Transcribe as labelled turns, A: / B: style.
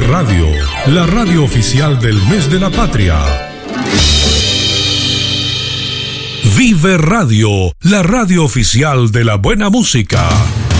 A: Radio, la radio oficial del mes de la patria. Vive Radio, la radio oficial de la buena música.